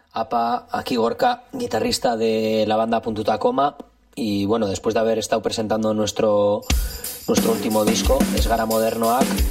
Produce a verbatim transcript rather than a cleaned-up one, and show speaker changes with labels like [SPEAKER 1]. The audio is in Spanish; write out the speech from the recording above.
[SPEAKER 1] Apa, aquí Gorka, guitarrista de la banda Puntuta Coma. Y bueno, después de haber estado presentando nuestro, nuestro último disco, Ez Gara Modernoak,